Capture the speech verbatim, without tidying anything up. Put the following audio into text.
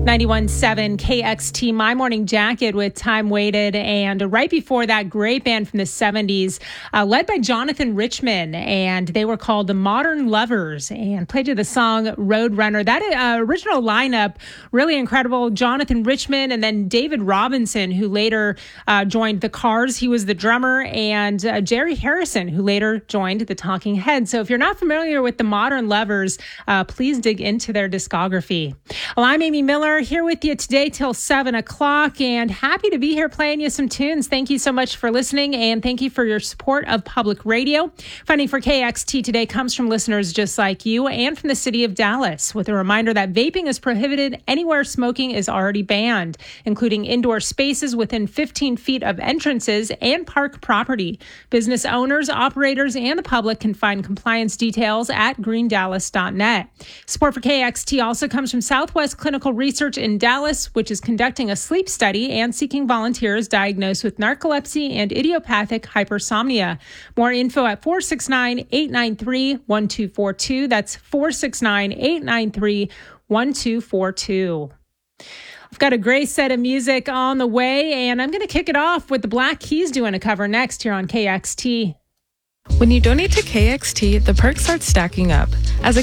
ninety-one point seven K X T, My Morning Jacket with Time Waited. And right before that, great band from the seventies, uh, led by Jonathan Richman. And they were called the Modern Lovers and played to the song Roadrunner. That uh, original lineup, really incredible. Jonathan Richman and then David Robinson, who later uh, joined the Cars. He was the drummer. And uh, Jerry Harrison, who later joined the Talking Heads. So if you're not familiar with the Modern Lovers, uh, please dig into their discography. Well, I'm Amy Miller, here with you today till seven o'clock, and happy to be here playing you some tunes. Thank you so much for listening, and thank you for your support of public radio. Funding for K X T today comes from listeners just like you and from the city of Dallas, with a reminder that vaping is prohibited anywhere smoking is already banned, including indoor spaces within fifteen feet of entrances and park property. Business owners, operators, and the public can find compliance details at green dallas dot net. Support for K X T also comes from Southwest Clinical Research in Dallas, which is conducting a sleep study and seeking volunteers diagnosed with narcolepsy and idiopathic hypersomnia. More info at four six nine, eight nine three, one two four two. That's four six nine, eight nine three, one two four two. I've got a great set of music on the way, and I'm going to kick it off with the Black Keys doing a cover next here on K X T. When you donate to K X T, the perks start stacking up. As a